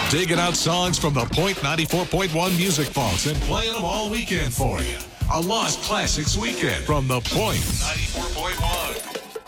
Digging out songs from the Point 94.1 Music Vaults and playing them all weekend for you. A Lost Classics Weekend from the Point 94.1.